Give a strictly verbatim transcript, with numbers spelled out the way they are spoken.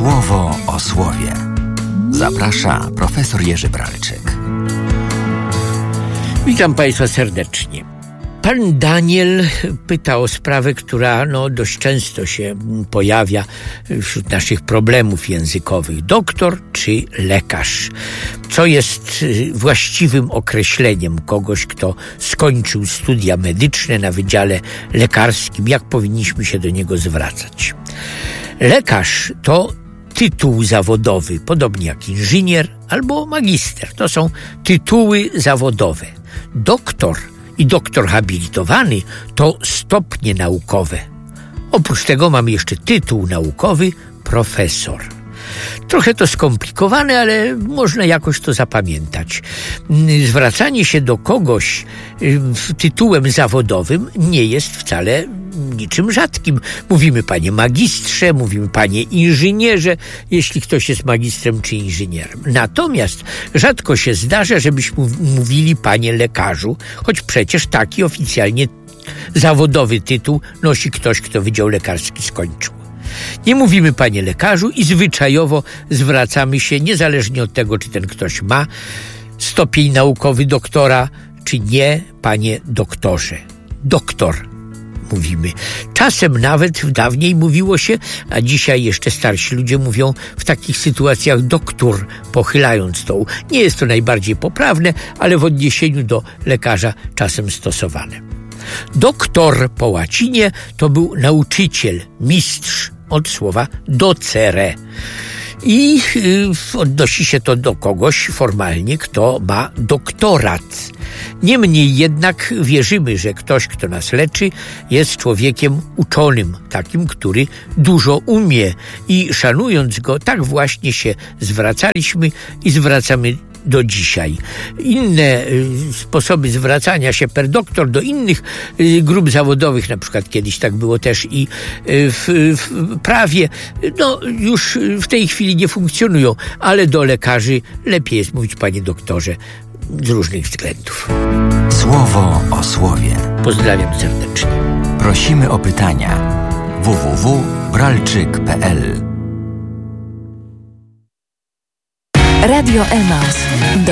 Słowo o słowie. Zaprasza profesor Jerzy Bralczyk. Witam Państwa serdecznie. Pan Daniel pyta o sprawę, która no, dość często się pojawia wśród naszych problemów językowych. Doktor czy lekarz? Co jest właściwym określeniem kogoś, kto skończył studia medyczne na wydziale lekarskim? Jak powinniśmy się do niego zwracać? Lekarz to tytuł zawodowy, podobnie jak inżynier albo magister. To są tytuły zawodowe. Doktor i doktor habilitowany to stopnie naukowe. Oprócz tego mamy jeszcze tytuł naukowy profesor. Trochę to skomplikowane, ale można jakoś to zapamiętać. Zwracanie się do kogoś tytułem zawodowym nie jest wcale niczym rzadkim. Mówimy panie magistrze, mówimy panie inżynierze, jeśli ktoś jest magistrem czy inżynierem. Natomiast rzadko się zdarza, żebyśmy mówili panie lekarzu, choć przecież taki oficjalnie zawodowy tytuł nosi ktoś, kto wydział lekarski skończył. Nie mówimy panie lekarzu i zwyczajowo zwracamy się niezależnie od tego, czy ten ktoś ma stopień naukowy doktora, czy nie, panie doktorze. Doktor mówimy. Czasem nawet dawniej mówiło się, a dzisiaj jeszcze starsi ludzie mówią w takich sytuacjach doktor, pochylając to. Nie jest to najbardziej poprawne, ale w odniesieniu do lekarza czasem stosowane. Doktor po łacinie to był nauczyciel, mistrz, od słowa docere. I y, odnosi się to do kogoś formalnie, kto ma doktorat. Niemniej jednak wierzymy, że ktoś, kto nas leczy, jest człowiekiem uczonym, takim, który dużo umie. I szanując go, tak właśnie się zwracaliśmy i zwracamy do dzisiaj. Inne y, sposoby zwracania się per doktor do innych y, grup zawodowych, na przykład kiedyś tak było też i y, w, w prawie, no już w tej chwili nie funkcjonują, ale do lekarzy lepiej jest mówić panie doktorze z różnych względów. Słowo o słowie. Pozdrawiam serdecznie. Prosimy o pytania. w w w kropka bralczyk kropka p l Radio Emaus.